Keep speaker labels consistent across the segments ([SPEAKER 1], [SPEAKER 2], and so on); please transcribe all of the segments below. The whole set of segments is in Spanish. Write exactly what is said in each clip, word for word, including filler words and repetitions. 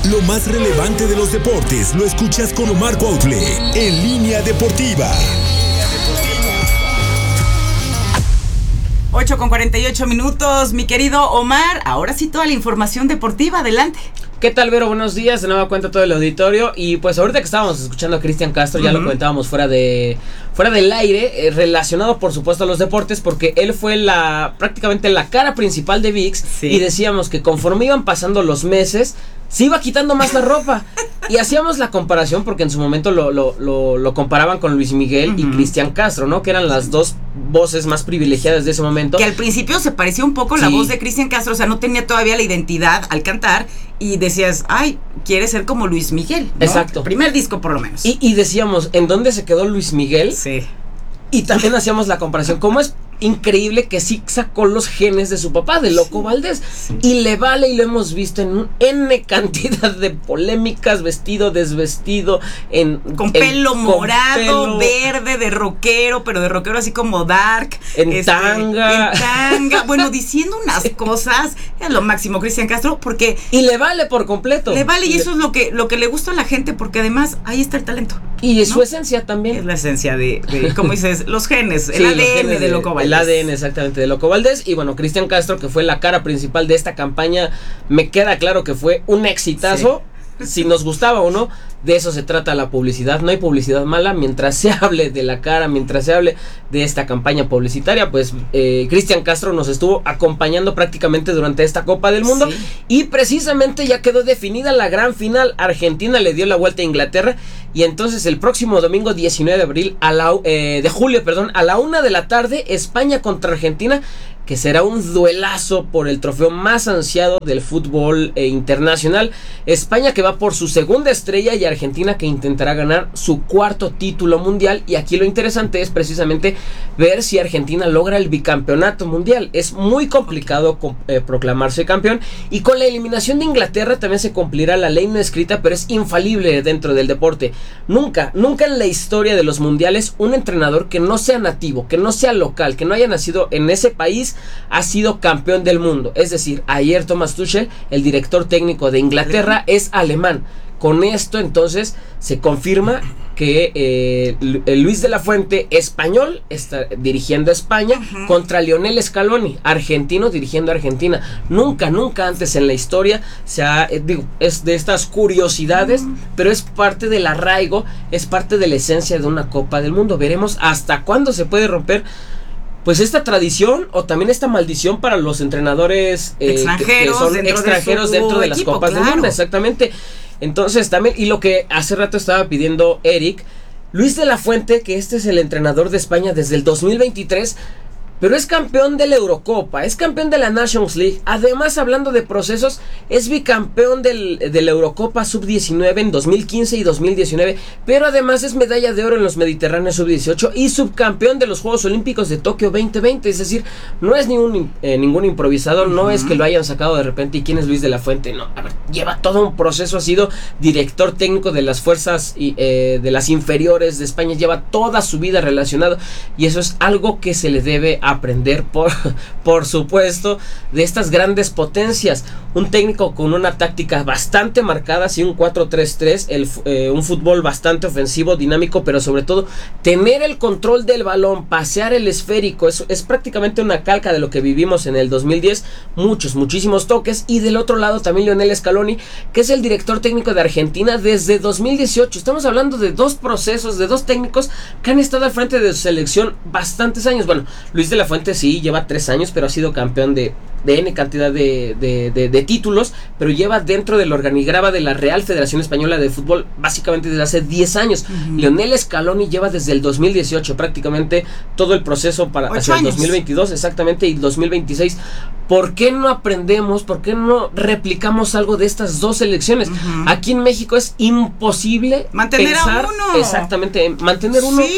[SPEAKER 1] Lo más relevante de los deportes lo escuchas con Omar Cuautle en Línea Deportiva.
[SPEAKER 2] ocho con cuarenta y ocho minutos, mi querido Omar. Ahora sí toda la información deportiva, adelante.
[SPEAKER 3] ¿Qué tal, Vero? Buenos días, de nueva cuenta todo el auditorio. Y pues ahorita que estábamos escuchando a Cristian Castro, uh-huh. ya lo comentábamos fuera de fuera del aire, eh, relacionado por supuesto a los deportes, porque él fue la prácticamente la cara principal de V I X, sí. Y decíamos que conforme iban pasando los meses, se iba quitando más la ropa. Y hacíamos la comparación porque en su momento lo, lo, lo, lo comparaban con Luis Miguel uh-huh. y Cristian Castro, ¿no? Que eran las dos voces más privilegiadas de ese momento.
[SPEAKER 2] Que al principio se parecía un poco sí. la voz de Cristian Castro, o sea, no tenía todavía la identidad al cantar. Y decías, ay, quiere ser como Luis Miguel, ¿no?
[SPEAKER 3] Exacto.
[SPEAKER 2] Primer disco por lo menos.
[SPEAKER 3] Y, y decíamos, ¿en dónde se quedó Luis Miguel?
[SPEAKER 2] Sí.
[SPEAKER 3] Y también hacíamos la comparación, ¿cómo es increíble que sí sacó los genes de su papá, de Loco sí, Valdés? Sí. Y le vale, y lo hemos visto en un N cantidad de polémicas, vestido, desvestido, en
[SPEAKER 2] con
[SPEAKER 3] en,
[SPEAKER 2] pelo
[SPEAKER 3] con
[SPEAKER 2] morado,
[SPEAKER 3] pelo,
[SPEAKER 2] verde, de rockero, pero de rockero así como dark.
[SPEAKER 3] En
[SPEAKER 2] este,
[SPEAKER 3] tanga.
[SPEAKER 2] En tanga. Bueno, diciendo unas sí. cosas, es lo máximo Cristian Castro, porque...
[SPEAKER 3] Y le vale por completo.
[SPEAKER 2] Le vale, y eso es lo que, lo que le gusta a la gente, porque además ahí está el talento.
[SPEAKER 3] Y es
[SPEAKER 2] ¿no?
[SPEAKER 3] su esencia también.
[SPEAKER 2] Es la esencia de, de como dices, los genes,
[SPEAKER 3] sí,
[SPEAKER 2] el A D N
[SPEAKER 3] de,
[SPEAKER 2] de Loco Valdés.
[SPEAKER 3] El A D N exactamente de Loco Valdés. Y bueno, Cristian Castro, que fue la cara principal de esta campaña, me queda claro que fue un exitazo. Sí. Si nos gustaba o no, de eso se trata la publicidad. No hay publicidad mala mientras se hable de la cara, mientras se hable de esta campaña publicitaria. Pues eh, Cristian Castro nos estuvo acompañando prácticamente durante esta Copa del Mundo, sí. Y precisamente ya quedó definida la gran final. Argentina le dio la vuelta a Inglaterra. Y entonces el próximo domingo diecinueve de abril a la, eh, de julio, perdón, a la una de la tarde, España contra Argentina, que será un duelazo por el trofeo más ansiado del fútbol eh, internacional. España que va por su segunda estrella y Argentina que intentará ganar su cuarto título mundial. Y aquí lo interesante es precisamente ver si Argentina logra el bicampeonato mundial. Es muy complicado eh, proclamarse campeón, y con la eliminación de Inglaterra también se cumplirá la ley no escrita, pero es infalible dentro del deporte. Nunca, nunca en la historia de los mundiales un entrenador que no sea nativo, que no sea local, que no haya nacido en ese país, ha sido campeón del mundo. Es decir, ayer Thomas Tuchel, el director técnico de Inglaterra, es alemán. Con esto entonces se confirma que eh, Luis de la Fuente, español, está dirigiendo a España, uh-huh. contra Lionel Scaloni, argentino, dirigiendo a Argentina. Nunca, nunca antes en la historia se ha, eh, digo, es de estas curiosidades, uh-huh. pero es parte del arraigo, es parte de la esencia de una Copa del Mundo. Veremos hasta cuándo se puede romper pues esta tradición, o también esta maldición para los entrenadores eh,
[SPEAKER 2] extranjeros,
[SPEAKER 3] que, que son
[SPEAKER 2] dentro
[SPEAKER 3] extranjeros
[SPEAKER 2] de
[SPEAKER 3] dentro de las
[SPEAKER 2] equipo,
[SPEAKER 3] Copas
[SPEAKER 2] claro.
[SPEAKER 3] del Mundo, exactamente. Entonces también, y lo que hace rato estaba pidiendo Eric, Luis de la Fuente, que este es el entrenador de España desde el dos mil veintitrés, pero es campeón de la Eurocopa, es campeón de la Nations League. Además, hablando de procesos, es bicampeón del, de la Eurocopa sub diecinueve en dos mil quince y dos mil diecinueve, pero además es medalla de oro en los Mediterráneos sub dieciocho y subcampeón de los Juegos Olímpicos de Tokio veinte veinte. Es decir, no es ningún, eh, ningún improvisado, uh-huh. no es que lo hayan sacado de repente y quién es Luis de la Fuente, no, a ver, lleva todo un proceso, ha sido director técnico de las fuerzas y, eh, de las inferiores de España, lleva toda su vida relacionado, y eso es algo que se le debe a aprender por, por supuesto de estas grandes potencias. Un técnico con una táctica bastante marcada, así un cuatro tres tres, el, eh, un fútbol bastante ofensivo, dinámico, pero sobre todo tener el control del balón, pasear el esférico. Es, es prácticamente una calca de lo que vivimos en el dos mil diez, muchos, muchísimos toques. Y del otro lado también Lionel Scaloni, que es el director técnico de Argentina desde dos mil dieciocho. Estamos hablando de dos procesos, de dos técnicos que han estado al frente de su selección bastantes años. Bueno, Luis de la Fuente sí lleva tres años, pero ha sido campeón de, de N cantidad de, de, de, de títulos, pero lleva dentro del organigrama de la Real Federación Española de Fútbol básicamente desde hace diez años. Uh-huh. Lionel Scaloni lleva desde el dos mil dieciocho prácticamente todo el proceso para hacia el dos mil veintidós, exactamente, y dos mil veintiséis. ¿Por qué no aprendemos? ¿Por qué no replicamos algo de estas dos selecciones? Uh-huh. Aquí en México es imposible
[SPEAKER 2] mantener
[SPEAKER 3] pensar,
[SPEAKER 2] a uno.
[SPEAKER 3] Exactamente, mantener uno.
[SPEAKER 2] Sí.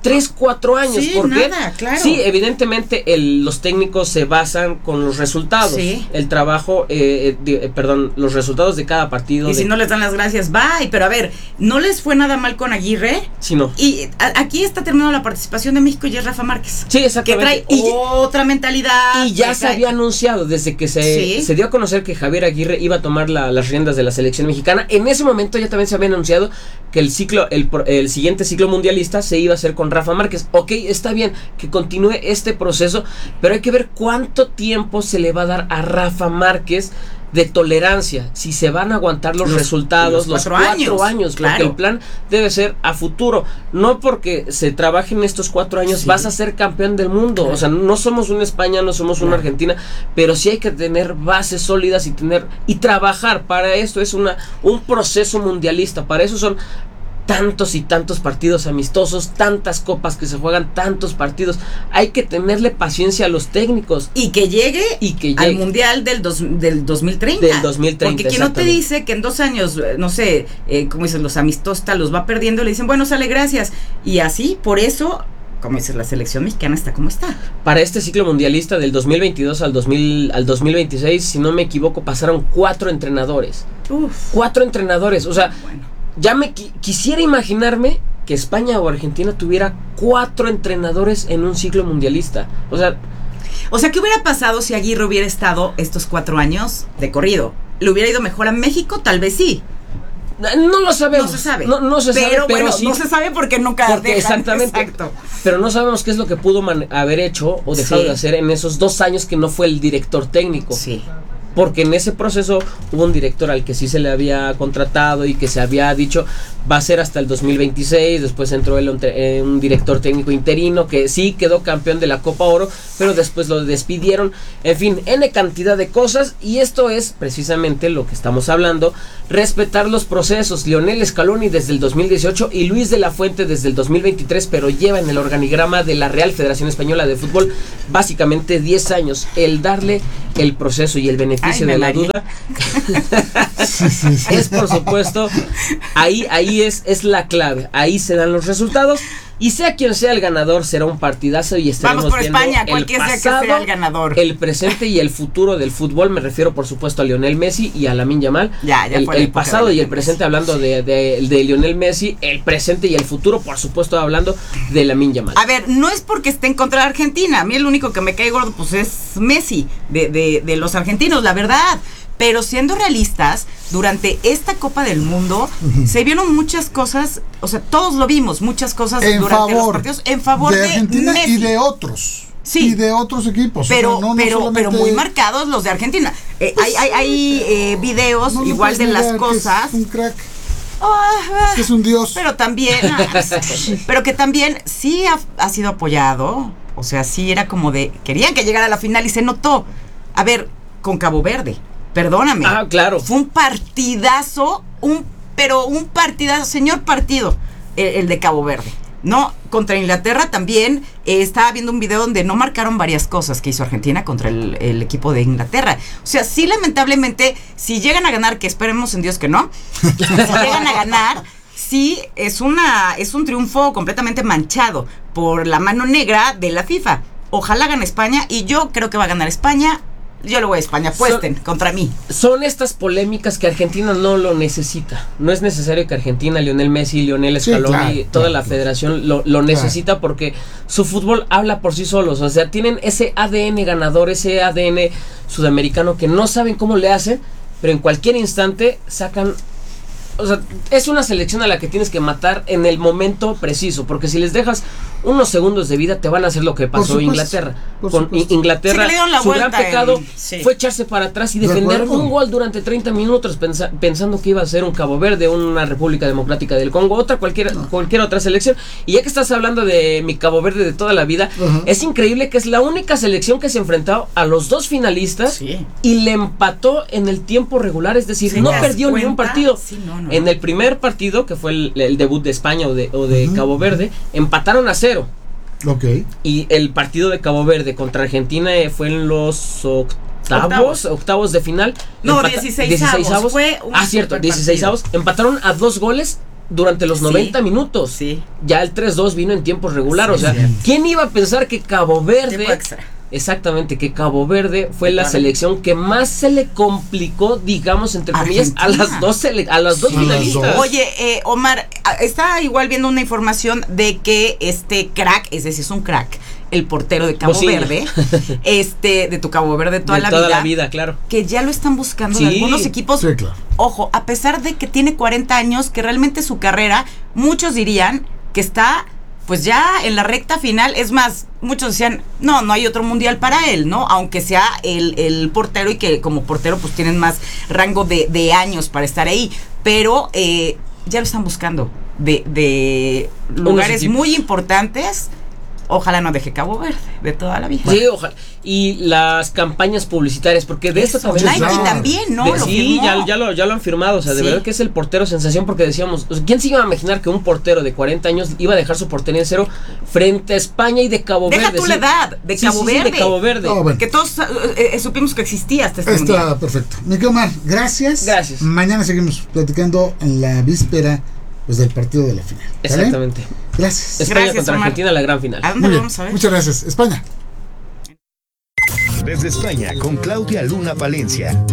[SPEAKER 3] tres, cuatro años.
[SPEAKER 2] Sí,
[SPEAKER 3] ¿Por qué?
[SPEAKER 2] nada, claro.
[SPEAKER 3] Sí, evidentemente el, los técnicos se basan con los resultados.
[SPEAKER 2] Sí.
[SPEAKER 3] El trabajo, eh, de, eh, perdón, los resultados de cada partido.
[SPEAKER 2] Y
[SPEAKER 3] de,
[SPEAKER 2] si no les dan las gracias, bye. Pero a ver, ¿no les fue nada mal con Aguirre?
[SPEAKER 3] Sí, no.
[SPEAKER 2] Y a, aquí está terminando la participación de México y es Rafa Márquez.
[SPEAKER 3] Sí, exactamente.
[SPEAKER 2] Que trae
[SPEAKER 3] y,
[SPEAKER 2] otra mentalidad.
[SPEAKER 3] Y ya se
[SPEAKER 2] trae...
[SPEAKER 3] había anunciado desde que se,
[SPEAKER 2] ¿Sí?
[SPEAKER 3] se dio a conocer que Javier Aguirre iba a tomar la, las riendas de la selección mexicana. En ese momento ya también se había anunciado que el ciclo, el, el siguiente ciclo mundialista se iba a hacer con Rafa Márquez. Ok, está bien que continúe este proceso, pero hay que ver cuánto tiempo se le va a dar a Rafa Márquez de tolerancia, si se van a aguantar los, los resultados, los cuatro, los cuatro años, años claro. Porque el plan debe ser a futuro, no porque se trabaje en estos cuatro años sí. Vas a ser campeón del mundo, claro. O sea, no somos una España, no somos una claro. Argentina, pero sí hay que tener bases sólidas y tener y trabajar para esto, es una un proceso mundialista, para eso son tantos y tantos partidos amistosos, tantas copas que se juegan, tantos partidos. Hay que tenerle paciencia a los técnicos.
[SPEAKER 2] Y que llegue,
[SPEAKER 3] y que llegue.
[SPEAKER 2] al Mundial del, dos, del dos mil treinta.
[SPEAKER 3] Del dos mil treinta,
[SPEAKER 2] porque quien no te dice que en dos años, no sé, eh, como dicen, los amistosos los va perdiendo, le dicen, bueno, sale, gracias. Y así, por eso, como dices, la selección mexicana está como está.
[SPEAKER 3] Para este ciclo mundialista del dos mil veintidós al, dos mil, al dos mil veintiséis, si no me equivoco, pasaron cuatro entrenadores. Uf. Cuatro entrenadores, o sea... Bueno. Ya me qui- quisiera imaginarme que España o Argentina tuviera cuatro entrenadores en un ciclo mundialista. O sea,
[SPEAKER 2] o sea, ¿qué hubiera pasado si Aguirre hubiera estado estos cuatro años de corrido? ¿Le hubiera ido mejor a México? Tal vez sí.
[SPEAKER 3] No lo sabemos.
[SPEAKER 2] No se sabe.
[SPEAKER 3] No, no se
[SPEAKER 2] pero,
[SPEAKER 3] sabe, pero
[SPEAKER 2] bueno,
[SPEAKER 3] sí.
[SPEAKER 2] No se sabe porque nunca
[SPEAKER 3] porque
[SPEAKER 2] dejan,
[SPEAKER 3] exactamente.
[SPEAKER 2] Exacto.
[SPEAKER 3] Pero no sabemos qué es lo que pudo man- haber hecho o dejado sí. de hacer en esos dos años que no fue el director técnico.
[SPEAKER 2] Sí.
[SPEAKER 3] Porque en ese proceso hubo un director al que sí se le había contratado y que se había dicho va a ser hasta el dos mil veintiséis, después entró el, eh, un director técnico interino que sí quedó campeón de la Copa Oro, pero después lo despidieron, en fin, N cantidad de cosas, y esto es precisamente lo que estamos hablando, respetar los procesos. Lionel Scaloni desde el dos mil dieciocho y Luis de la Fuente desde el dos mil veintitrés, pero lleva en el organigrama de la Real Federación Española de Fútbol básicamente diez años, el darle el proceso y el beneficio Ay, de la María. duda sí, sí, sí. Es por supuesto ahí ahí es es la clave, ahí se dan los resultados y sea quien sea el ganador será un partidazo y estaremos
[SPEAKER 2] Vamos por
[SPEAKER 3] viendo
[SPEAKER 2] España,
[SPEAKER 3] el
[SPEAKER 2] cualquier
[SPEAKER 3] pasado,
[SPEAKER 2] sea que sea el ganador,
[SPEAKER 3] el presente y el futuro del fútbol. Me refiero por supuesto a Lionel Messi y a Lamine Yamal.
[SPEAKER 2] Ya, ya
[SPEAKER 3] el,
[SPEAKER 2] fue
[SPEAKER 3] el pasado y el presente Messi. Hablando de, de, de Lionel Messi, el presente y el futuro por supuesto hablando de Lamine Yamal.
[SPEAKER 2] A ver, no es porque esté en contra de Argentina, a mí el único que me cae gordo pues es Messi de, de, de los argentinos, la verdad. Pero siendo realistas, durante esta Copa del Mundo uh-huh. se vieron muchas cosas, o sea, todos lo vimos, muchas cosas
[SPEAKER 4] en
[SPEAKER 2] durante
[SPEAKER 4] favor
[SPEAKER 2] los partidos en favor
[SPEAKER 4] de,
[SPEAKER 2] de
[SPEAKER 4] Argentina
[SPEAKER 2] Messi.
[SPEAKER 4] Y de otros.
[SPEAKER 2] Sí.
[SPEAKER 4] Y de otros equipos.
[SPEAKER 2] Pero,
[SPEAKER 4] o sea, no,
[SPEAKER 2] pero,
[SPEAKER 4] no
[SPEAKER 2] pero muy marcados los de Argentina. Eh, pues, hay hay, hay eh, videos no, no igual de las cosas.
[SPEAKER 4] Es un crack.
[SPEAKER 2] Oh,
[SPEAKER 4] es un dios.
[SPEAKER 2] Pero también, pero que también sí ha, ha sido apoyado. O sea, sí era como de, querían que llegara a la final y se notó. A ver, con Cabo Verde. Perdóname.
[SPEAKER 3] Ah, claro.
[SPEAKER 2] Fue un partidazo, un pero un partidazo, señor partido, el, el de Cabo Verde. No, contra Inglaterra también eh, estaba viendo un video donde no marcaron varias cosas que hizo Argentina contra el, el equipo de Inglaterra. O sea, sí, lamentablemente, si llegan a ganar, que esperemos en Dios que no, si llegan a ganar, sí es una es un triunfo completamente manchado por la mano negra de la FIFA. Ojalá gane España y yo creo que va a ganar España. Yo lo voy a España, apuesten son, contra mí.
[SPEAKER 3] Son estas polémicas que Argentina no lo necesita. No es necesario que Argentina, Lionel Messi, Lionel Scaloni, sí, claro, toda claro, la federación lo, lo necesita claro. Porque su fútbol habla por sí solos. O sea, tienen ese A D N ganador, ese A D N sudamericano que no saben cómo le hacen, pero en cualquier instante sacan... O sea, es una selección a la que tienes que matar en el momento preciso, porque si les dejas unos segundos de vida te van a hacer lo que pasó en Inglaterra. Con Inglaterra, sí, su gran pecado en, sí. fue echarse para atrás y defender de un gol durante treinta minutos pensa, pensando que iba a ser un Cabo Verde, una República Democrática del Congo, otra cualquier, no. cualquier otra selección. Y ya que estás hablando de mi Cabo Verde de toda la vida, uh-huh. es increíble que es la única selección que se enfrentó a los dos finalistas sí. y le empató en el tiempo regular, es decir, ¿sí no perdió ni un partido?
[SPEAKER 2] Sí, no, no.
[SPEAKER 3] En el primer partido, que fue el, el debut de España o de, o de uh-huh. Cabo Verde, empataron a cero.
[SPEAKER 4] Ok.
[SPEAKER 3] Y el partido de Cabo Verde contra Argentina eh, fue en los octavos, octavos, octavos de final.
[SPEAKER 2] No, dieciséis avos. Fue un
[SPEAKER 3] ah, cierto, dieciséis avos. Empataron a dos goles durante los
[SPEAKER 2] Sí.
[SPEAKER 3] noventa minutos.
[SPEAKER 2] Sí.
[SPEAKER 3] Ya el tres dos vino en tiempos regular.
[SPEAKER 2] Sí,
[SPEAKER 3] o sea,
[SPEAKER 2] cierto.
[SPEAKER 3] ¿quién iba a pensar que Cabo Verde...
[SPEAKER 2] Tiempo extra.
[SPEAKER 3] Exactamente, que Cabo Verde fue la
[SPEAKER 2] Claro.
[SPEAKER 3] selección que más se le complicó, digamos, entre comillas, a
[SPEAKER 2] Argentina.
[SPEAKER 3] las dos, sele- a las dos
[SPEAKER 4] Sí, a las
[SPEAKER 3] finalistas.
[SPEAKER 4] dos.
[SPEAKER 2] Oye, eh, Omar, a- está igual viendo una información de que este crack, es decir, es un crack, el portero de Cabo
[SPEAKER 3] Bocilla.
[SPEAKER 2] Verde, este, de tu Cabo Verde toda,
[SPEAKER 3] de
[SPEAKER 2] la,
[SPEAKER 3] toda
[SPEAKER 2] vida,
[SPEAKER 3] la vida, claro.
[SPEAKER 2] que ya lo están buscando
[SPEAKER 3] Sí.
[SPEAKER 2] en algunos equipos.
[SPEAKER 4] Sí, claro.
[SPEAKER 2] Ojo, a pesar de que tiene cuarenta años, que realmente su carrera, muchos dirían que está pues ya en la recta final. Es más, muchos decían, no, no hay otro mundial para él, ¿no? Aunque sea el, el portero y que como portero pues tienen más rango de, de años para estar ahí. Pero eh, ya lo están buscando de, de lugares
[SPEAKER 3] equipos.
[SPEAKER 2] muy importantes. Ojalá no deje Cabo Verde de toda la vida.
[SPEAKER 3] Sí, ojalá. Y las campañas publicitarias, porque de esto
[SPEAKER 2] Eso,
[SPEAKER 3] también...
[SPEAKER 2] Nike
[SPEAKER 4] ya-
[SPEAKER 2] también, ¿no?
[SPEAKER 3] de-
[SPEAKER 2] Lo
[SPEAKER 3] sí,
[SPEAKER 2] firmó.
[SPEAKER 3] ya, ya, lo, ya lo han firmado, o sea, de
[SPEAKER 2] Sí.
[SPEAKER 3] verdad que es el portero sensación, porque decíamos, o sea, ¿quién se iba a imaginar que un portero de cuarenta años iba a dejar su portería en cero frente a España y de Cabo
[SPEAKER 2] Deja
[SPEAKER 3] Verde?
[SPEAKER 2] tú
[SPEAKER 3] sí.
[SPEAKER 2] la edad, de
[SPEAKER 3] Sí,
[SPEAKER 2] Cabo
[SPEAKER 3] sí, sí,
[SPEAKER 2] Verde.
[SPEAKER 3] de Cabo Verde.
[SPEAKER 4] Ah, bueno.
[SPEAKER 2] Que todos eh, eh, supimos que existía hasta este mundial.
[SPEAKER 4] Está perfecto. Miguel Omar, gracias.
[SPEAKER 3] Gracias.
[SPEAKER 4] Mañana seguimos platicando en la víspera pues, del partido de la final. ¿Sale?
[SPEAKER 3] Exactamente.
[SPEAKER 4] Gracias.
[SPEAKER 3] España
[SPEAKER 2] Gracias,
[SPEAKER 3] contra
[SPEAKER 2] Omar.
[SPEAKER 3] Argentina, la gran final.
[SPEAKER 2] ¿A dónde
[SPEAKER 4] Muy
[SPEAKER 2] lo
[SPEAKER 4] bien.
[SPEAKER 2] vamos a ver?
[SPEAKER 4] Muchas gracias. España.
[SPEAKER 1] Desde España, con Claudia Luna Palencia.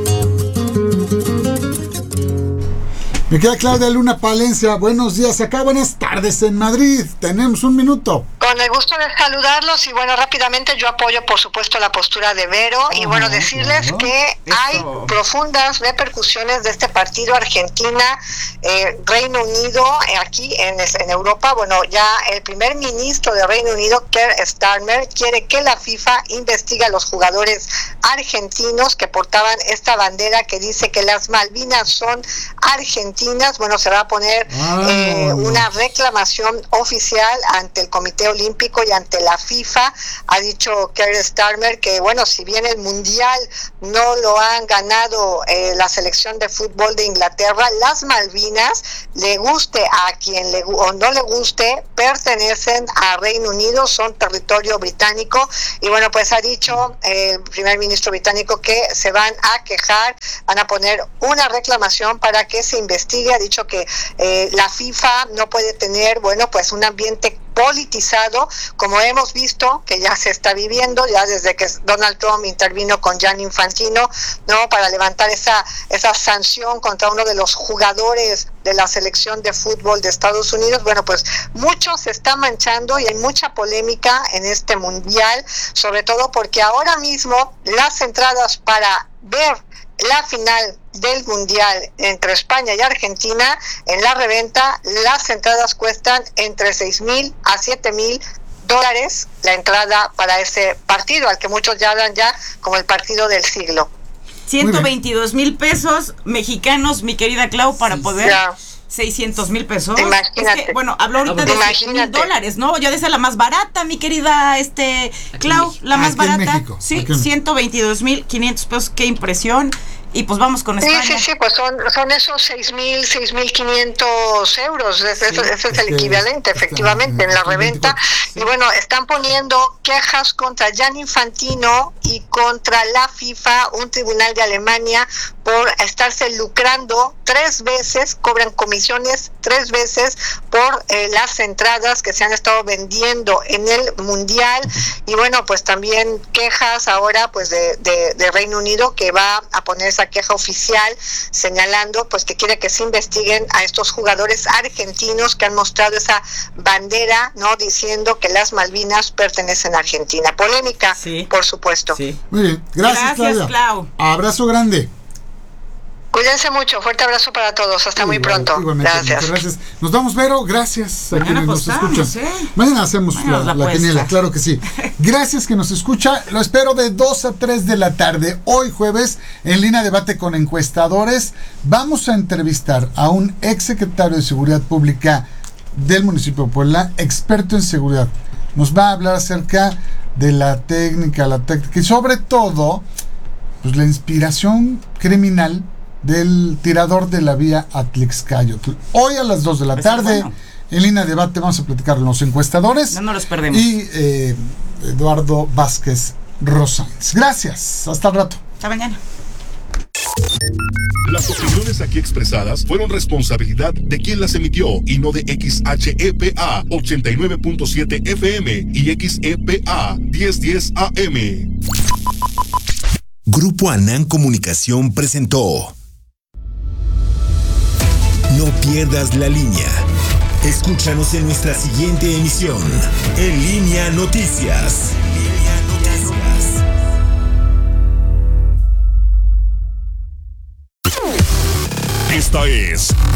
[SPEAKER 4] Me queda Claudia Luna Palencia. Buenos días acá, buenas tardes en Madrid. Tenemos un minuto.
[SPEAKER 5] Con el gusto de saludarlos y bueno, rápidamente yo apoyo por supuesto la postura de Vero y
[SPEAKER 4] Ajá,
[SPEAKER 5] bueno, decirles
[SPEAKER 4] ajá.
[SPEAKER 5] que
[SPEAKER 2] Eso.
[SPEAKER 5] hay profundas repercusiones de este partido Argentina, eh, Reino Unido, eh, aquí en, en Europa. Bueno, ya el primer ministro de Reino Unido, Keir Starmer, quiere que la FIFA investigue a los jugadores argentinos que portaban esta bandera que dice que las Malvinas son argentinas. Bueno, se va a poner
[SPEAKER 4] Ah,
[SPEAKER 5] eh,
[SPEAKER 4] no, no.
[SPEAKER 5] una reclamación oficial ante el Comité Olímpico y ante la FIFA. Ha dicho Keir Starmer que, bueno, si bien el Mundial no lo han ganado eh, la selección de fútbol de Inglaterra, las Malvinas, le guste a quien le o no le guste, pertenecen a Reino Unido, son territorio británico. Y bueno, pues ha dicho eh, el primer ministro británico que se van a quejar, van a poner una reclamación para que se investigue. Ha dicho que eh, la FIFA no puede tener, bueno, pues un ambiente politizado, como hemos visto que ya se está viviendo, ya desde que Donald Trump intervino con Gianni Infantino, ¿no? Para levantar esa, esa sanción contra uno de los jugadores de la selección de fútbol de Estados Unidos. Bueno, pues mucho se está manchando y hay mucha polémica en este mundial, sobre todo porque ahora mismo las entradas para ver la final del mundial entre España y Argentina, en la reventa las entradas cuestan entre seis mil a siete mil dólares la entrada para ese partido, al que muchos ya hablan ya como el partido del siglo.
[SPEAKER 2] ciento veintidós mil pesos mexicanos, mi querida Clau, para
[SPEAKER 3] Sí,
[SPEAKER 2] poder
[SPEAKER 5] ya.
[SPEAKER 2] seiscientos mil pesos.
[SPEAKER 5] Imagínate.
[SPEAKER 2] Es que, bueno, habló ahorita de siete mil
[SPEAKER 5] Imagínate.
[SPEAKER 2] dólares, ¿no? Ya de ser la más barata, mi querida este Clau,
[SPEAKER 3] México.
[SPEAKER 2] la más
[SPEAKER 4] Aquí en
[SPEAKER 2] barata.
[SPEAKER 4] México,
[SPEAKER 2] Sí,
[SPEAKER 4] aquí en-
[SPEAKER 2] ciento veintidós mil quinientos pesos, qué impresión. Y pues vamos con
[SPEAKER 5] Sí,
[SPEAKER 2] España.
[SPEAKER 5] sí, sí, pues son, son esos seis mil, seis mil quinientos euros, ese, ese- ese es el
[SPEAKER 4] es que
[SPEAKER 5] equivalente,
[SPEAKER 4] está-
[SPEAKER 5] efectivamente, en la
[SPEAKER 4] está
[SPEAKER 5] reventa.
[SPEAKER 4] veinticuatro,
[SPEAKER 5] Y bueno, están poniendo quejas contra Gianni Infantino y contra la FIFA, un tribunal de Alemania, por estarse lucrando tres veces, cobran comisiones tres veces por eh, las entradas que se han estado vendiendo en el Mundial. Y bueno, pues también quejas ahora pues de, de, de Reino Unido, que va a poner esa queja oficial señalando pues que quiere que se investiguen a estos jugadores argentinos que han mostrado esa bandera, no, diciendo que las Malvinas pertenecen a Argentina. Polémica,
[SPEAKER 2] Sí.
[SPEAKER 5] por supuesto.
[SPEAKER 2] Sí.
[SPEAKER 4] Muy bien. Gracias,
[SPEAKER 2] Gracias,
[SPEAKER 4] Claudia.
[SPEAKER 2] Clau.
[SPEAKER 4] Abrazo grande.
[SPEAKER 5] Cuídense mucho, fuerte abrazo para todos, hasta muy
[SPEAKER 4] Igual,
[SPEAKER 5] pronto.
[SPEAKER 4] igualmente,
[SPEAKER 5] Gracias.
[SPEAKER 4] muchas gracias. Nos vamos, Vero. Gracias a
[SPEAKER 2] Mañana
[SPEAKER 4] quienes nos
[SPEAKER 2] apostamos,
[SPEAKER 4] escuchan.
[SPEAKER 2] ¿eh?
[SPEAKER 4] Mañana hacemos
[SPEAKER 2] Mañana
[SPEAKER 4] la,
[SPEAKER 2] la
[SPEAKER 4] la
[SPEAKER 2] apuesta.
[SPEAKER 4] quiniela, claro que sí. Gracias que nos escucha. Lo espero de dos a tres de la tarde. Hoy jueves, en Línea Debate con Encuestadores, vamos a entrevistar a un ex secretario de Seguridad Pública del municipio de Puebla, experto en seguridad. Nos va a hablar acerca de la técnica, la técnica y sobre todo, pues la inspiración criminal del tirador de la vía Atlixcayotl. Hoy a las dos de la
[SPEAKER 2] Va a ser
[SPEAKER 4] tarde,
[SPEAKER 2] bueno.
[SPEAKER 4] en Línea Debate, vamos a platicar con los encuestadores.
[SPEAKER 2] No nos los perdemos.
[SPEAKER 4] Y eh, Eduardo Vázquez Rosáñez. Gracias. Hasta el rato.
[SPEAKER 2] Hasta mañana.
[SPEAKER 1] Las opiniones aquí expresadas fueron responsabilidad de quien las emitió y no de X H E P A ochenta y nueve punto siete F M y X E P A diez diez A M.
[SPEAKER 6] Grupo Anán Comunicación presentó No pierdas la línea. Escúchanos en nuestra siguiente emisión, En Línea Noticias.
[SPEAKER 1] Esta es